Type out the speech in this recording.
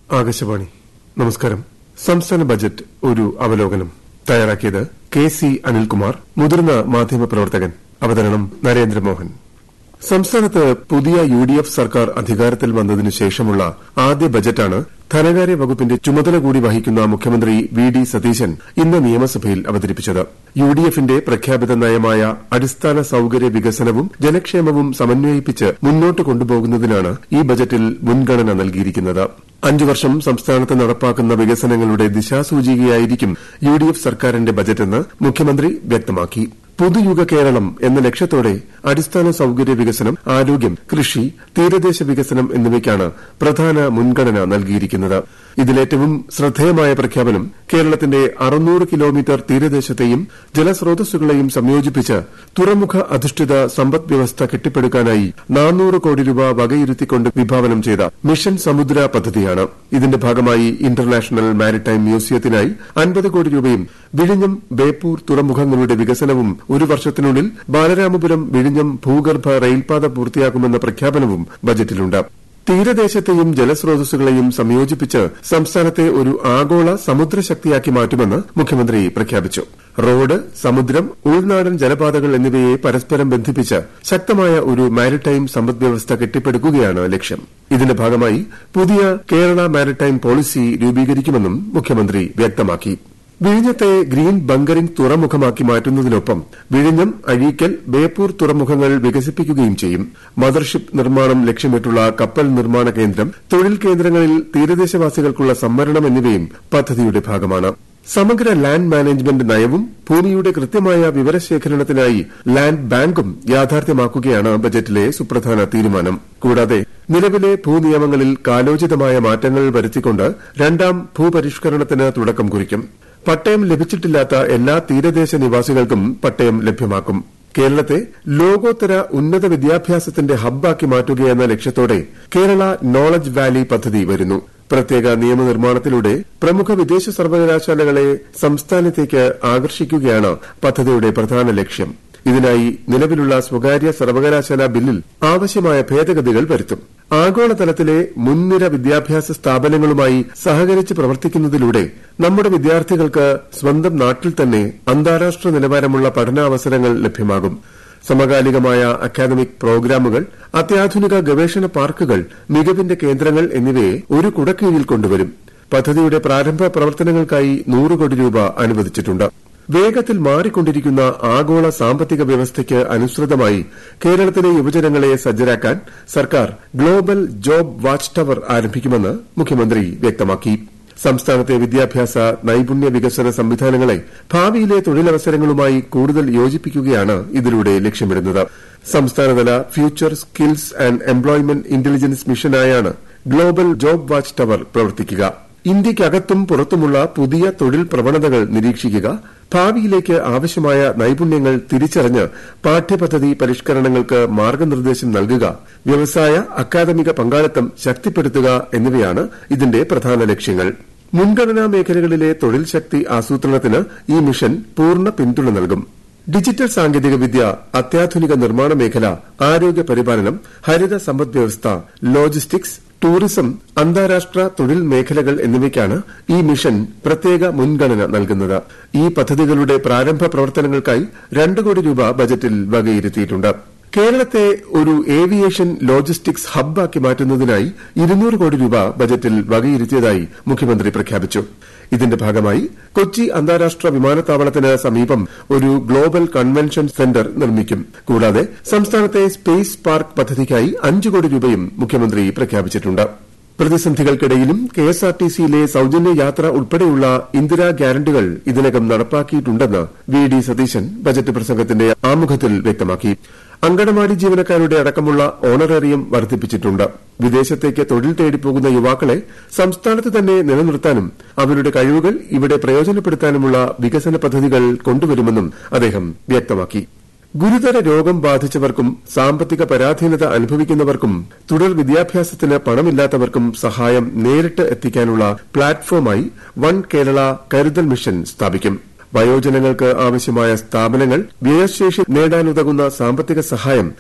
ആകാശവാണി നമസ്കാരം. സംസ്ഥാന ബജറ്റ് ഒരു അവലോകനം. തയ്യാറാക്കിയത് കെ.സി. അനിൽകുമാർ, മുതിർന്ന മാധ്യമപ്രവർത്തകൻ. അവതരണം നരേന്ദ്രമോഹൻ. സംസ്ഥാനത്ത് പുതിയ യു.ഡി.എഫ് സർക്കാർ അധികാരത്തിൽ വന്നതിനു ശേഷമുള്ള ആദ്യ ബജറ്റാണ് ധനകാര്യ വകുപ്പിന്റെ ചുമതല കൂടി വഹിക്കുന്ന മുഖ്യമന്ത്രി വി.ഡി. സതീശൻ ഇന്ന് നിയമസഭയിൽ അവതരിപ്പിച്ചത്. യു.ഡി.എഫിന്റെ പ്രഖ്യാപിത നയമായ അടിസ്ഥാന സൌകര്യ വികസനവും ജനക്ഷേമവും സമന്വയിപ്പിച്ച് മുന്നോട്ട് കൊണ്ടുപോകുന്നതിനാണ് ഈ ബജറ്റിൽ മുൻഗണന നൽകിയിരിക്കുന്നത്. 5 വർഷം സംസ്ഥാനത്ത് നടപ്പാക്കുന്ന വികസനങ്ങളുടെ ദിശാസൂചികയായിരിക്കും യു.ഡി.എഫ് സർക്കാരിന്റെ ബജറ്റെന്ന് മുഖ്യമന്ത്രി വ്യക്തമാക്കി. പുതുയുഗ കേരളം എന്ന ലക്ഷ്യത്തോടെ അടിസ്ഥാന സൌകര്യ വികസനം, ആരോഗ്യം, കൃഷി, തീരദേശ വികസനം എന്നിവയ്ക്കാണ് പ്രധാന മുൻഗണന നൽകിയിരിക്കുന്നത്. ഇതിലേറ്റവും ശ്രദ്ധേയമായ പ്രഖ്യാപനം കേരളത്തിന്റെ 600 കിലോമീറ്റർ തീരദേശത്തെയും ജലസ്രോതസ്സുകളെയും സംയോജിപ്പിച്ച് തുറമുഖ അധിഷ്ഠിത സമ്പദ് വ്യവസ്ഥ കെട്ടിപ്പടുക്കാനായി 400 കോടി രൂപ വകയിരുത്തിക്കൊണ്ട് വിഭാവനം ചെയ്ത മിഷൻ സമുദ്ര പദ്ധതിയാണ്. ഇതിന്റെ ഭാഗമായി ഇന്റർനാഷണൽ മാരിടൈം മ്യൂസിയത്തിനായി 50 കോടി രൂപയും വിഴിഞ്ഞം, ബേപ്പൂർ തുറമുഖങ്ങളുടെ വികസനവും ഒരു വർഷത്തിനുള്ളിൽ ബാലരാമപുരം വിഴിഞ്ഞം ഭൂഗർഭ റെയിൽപാത പൂർത്തിയാക്കുമെന്ന പ്രഖ്യാപനവും ബജറ്റിലുണ്ട്. തീരദേശത്തെയും ജലസ്രോതസ്സുകളെയും സംയോജിപ്പിച്ച് സംസ്ഥാനത്തെ ഒരു ആഗോള സമുദ്രശക്തിയാക്കി മാറ്റുമെന്ന് മുഖ്യമന്ത്രി പ്രഖ്യാപിച്ചു. റോഡ്, സമുദ്രം, ഉൾനാടൻ ജലപാതകൾ എന്നിവയെ പരസ്പരം ബന്ധിപ്പിച്ച് ശക്തമായ ഒരു മാരിടൈം സമ്പദ്വ്യവസ്ഥ കെട്ടിപ്പടുക്കുകയാണ് ലക്ഷ്യം. ഇതിന്റെ ഭാഗമായി പുതിയ കേരള മാരിടൈം പോളിസി രൂപീകരിക്കുമെന്നും മുഖ്യമന്ത്രി വ്യക്തമാക്കി. വിഴിഞ്ഞത്തെ ഗ്രീൻ ബങ്കറിംഗ് തുറമുഖമാക്കി മാറ്റുന്നതിനൊപ്പം വിഴിഞ്ഞം, അഴീക്കൽ, ബേപ്പൂർ തുറമുഖങ്ങൾ വികസിപ്പിക്കുകയും ചെയ്യും. മദർഷിപ്പ് നിർമ്മാണം ലക്ഷ്യമിട്ടുള്ള കപ്പൽ നിർമ്മാണ കേന്ദ്രം, തൊഴിൽ കേന്ദ്രങ്ങളിൽ തീരദേശവാസികൾക്കുള്ള സംവരണം എന്നിവയും പദ്ധതിയുടെ ഭാഗമാണ്. സമഗ്ര ലാൻഡ് മാനേജ്മെന്റ് നയവും ഭൂമിയുടെ കൃത്യമായ വിവരശേഖരണത്തിനായി ലാൻഡ് ബാങ്കും യാഥാർത്ഥ്യമാക്കുകയാണ് ബജറ്റിലെ സുപ്രധാന തീരുമാനം. കൂടാതെ നിലവിലെ ഭൂനിയമങ്ങളിൽ കാലോചിതമായ മാറ്റങ്ങൾ വരുത്തിക്കൊണ്ട് 2ാം ഭൂപരിഷ്കരണത്തിന് തുടക്കം കുറിക്കും. പട്ടയം ലഭിച്ചിട്ടില്ലാത്ത എല്ലാ തീരദേശ നിവാസികൾക്കും പട്ടയം ലഭ്യമാക്കും. കേരളത്തെ ലോകോത്തര ഉന്നത വിദ്യാഭ്യാസത്തിന്റെ ഹബ്ബാക്കി മാറ്റുകയെന്ന ലക്ഷ്യത്തോടെ കേരള നോളജ് വാലി പദ്ധതി വരുന്നു. പ്രത്യേക നിയമനിർമ്മാണത്തിലൂടെ പ്രമുഖ വിദേശ സർവകലാശാലകളെ സംസ്ഥാനത്തേക്ക് ആകർഷിക്കുകയാണ് പദ്ധതിയുടെ പ്രധാന ലക്ഷ്യം. ഇതിനായി നിലവിലുള്ള സ്വകാര്യ സർവകലാശാല ബില്ലിൽ ആവശ്യമായ ഭേദഗതികൾ വരുത്തും. ആഗോളതലത്തിലെ മുൻനിര വിദ്യാഭ്യാസ സ്ഥാപനങ്ങളുമായി സഹകരിച്ച് പ്രവർത്തിക്കുന്നതിലൂടെ നമ്മുടെ വിദ്യാർത്ഥികൾക്ക് സ്വന്തം നാട്ടിൽ തന്നെ അന്താരാഷ്ട്ര നിലവാരമുള്ള പഠനാവസരങ്ങൾ ലഭ്യമാകും. സമകാലികമായ അക്കാദമിക് പ്രോഗ്രാമുകൾ, അത്യാധുനിക ഗവേഷണ പാർക്കുകൾ, മികവിന്റെ കേന്ദ്രങ്ങൾ എന്നിവയെ ഒരു കുടക്കീഴിൽ കൊണ്ടുവരും. പദ്ധതിയുടെ പ്രാരംഭ പ്രവർത്തനങ്ങൾക്കായി 100 കോടി രൂപ അനുവദിച്ചിട്ടുണ്ട്. വേഗത്തിൽ മാറിക്കൊണ്ടിരിക്കുന്ന ആഗോള സാമ്പത്തിക വ്യവസ്ഥയ്ക്ക് അനുസൃതമായി കേരളത്തിലെ യുവജനങ്ങളെ സജ്ജരാക്കാൻ സർക്കാർ ഗ്ലോബൽ ജോബ് വാച്ച് ടവർ ആരംഭിക്കുമെന്ന് മുഖ്യമന്ത്രി വ്യക്തമാക്കി. സംസ്ഥാനത്തെ വിദ്യാഭ്യാസ നൈപുണ്യ വികസന സംവിധാനങ്ങളെ ഭാവിയിലെ തൊഴിലവസരങ്ങളുമായി കൂടുതൽ യോജിപ്പിക്കുകയാണ് ഇതിലൂടെ ലക്ഷ്യമിടുന്നത്. സംസ്ഥാനതല future skills and employment intelligence മിഷനായാണ് global job watch tower പ്രവർത്തിക്കുക. ഇന്ത്യയ്ക്കകത്തും പുറത്തുമുള്ള പുതിയ തൊഴിൽ പ്രവണതകൾ നിരീക്ഷിക്കുക, ഭാവിയിലേക്ക് ആവശ്യമായ നൈപുണ്യങ്ങൾ തിരിച്ചറിഞ്ഞ് പാഠ്യപദ്ധതി പരിഷ്കരണങ്ങൾക്ക് മാർഗനിർദ്ദേശം നൽകുക, വ്യവസായ അക്കാദമിക പങ്കാളിത്തം ശക്തിപ്പെടുത്തുക എന്നിവയാണ് ഇതിന്റെ പ്രധാന ലക്ഷ്യങ്ങൾ. മുൻഗണനാ മേഖലകളിലെ തൊഴിൽ ശക്തി ആസൂത്രണത്തിന് ഈ മിഷൻ പൂർണ്ണ പിന്തുണ നൽകും. ഡിജിറ്റൽ സാങ്കേതികവിദ്യ, അത്യാധുനിക നിർമ്മാണ മേഖല, ആരോഗ്യ പരിപാലനം, ഹരിത സമ്പദ്വ്യവസ്ഥ, ലോജിസ്റ്റിക്സ്, ടൂറിസം, അന്താരാഷ്ട്ര തൊഴിൽ മേഖലകൾ എന്നിവയ്ക്കാണ് ഈ മിഷൻ പ്രത്യേക മുൻഗണന നൽകുന്നത്. ഈ പദ്ധതികളുടെ പ്രാരംഭ പ്രവർത്തനങ്ങൾക്കായി 2 കോടി രൂപ ബജറ്റിൽ വകയിരുത്തിയിട്ടുണ്ട്. കേരളത്തെ ഒരു ഏവിയേഷൻ ലോജിസ്റ്റിക്സ് ഹബ്ബാക്കി മാറ്റുന്നതിനായി 200 കോടി രൂപ ബജറ്റിൽ വകയിരുത്തിയതായി മുഖ്യമന്ത്രി പ്രഖ്യാപിച്ചു. ഇതിന്റെ ഭാഗമായി കൊച്ചി അന്താരാഷ്ട്ര വിമാനത്താവളത്തിന് സമീപം ഒരു ഗ്ലോബൽ കൺവെൻഷൻ സെന്റർ നിർമ്മിക്കും. കൂടാതെ സംസ്ഥാനത്തെ സ്പേസ് പാർക്ക് പദ്ധതിക്കായി 5 കോടി രൂപയും മുഖ്യമന്ത്രി പ്രഖ്യാപിച്ചിട്ടുണ്ട്. പ്രതിസന്ധികൾക്കിടയിലും കെഎസ്ആർടിസിയിലെ സൌജന്യ യാത്ര ഉൾപ്പെടെയുള്ള ഇന്ദിരാ ഗ്യാരണ്ടികൾ ഇതിനകം നടപ്പാക്കിയിട്ടുണ്ടെന്ന് വി.ഡി. സതീശൻ ബജറ്റ് പ്രസംഗത്തിന്റെ ആമുഖത്തിൽ വ്യക്തമാക്കി. അങ്കണവാടി ജീവനക്കാരുടെ അടക്കമുള്ള ഓണറേറിയം വർദ്ധിപ്പിച്ചിട്ടുണ്ട്. വിദേശത്തേക്ക് തൊഴിൽ തേടിപ്പോകുന്ന യുവാക്കളെ സംസ്ഥാനത്ത് തന്നെ നിലനിർത്താനും അവരുടെ കഴിവുകൾ ഇവിടെ പ്രയോജനപ്പെടുത്താനുമുള്ള വികസന പദ്ധതികൾ കൊണ്ടുവരുമെന്നും അദ്ദേഹം വ്യക്തമാക്കി. ഗുരുതര രോഗം ബാധിച്ചവർക്കും സാമ്പത്തിക പരാധീനത അനുഭവിക്കുന്നവർക്കും തുടർ വിദ്യാഭ്യാസത്തിന് പണമില്ലാത്തവർക്കും സഹായം നേരിട്ട് എത്തിക്കാനുള്ള പ്ലാറ്റ്ഫോമായി വൺ കേരള കരുതൽ മിഷൻ സ്ഥാപിക്കും. വയോജനങ്ങൾക്ക് ആവശ്യമായ സ്ഥാപനങ്ങൾ, വ്യയശേഷി നേടാനുതകുന്ന സാമ്പത്തിക സഹായം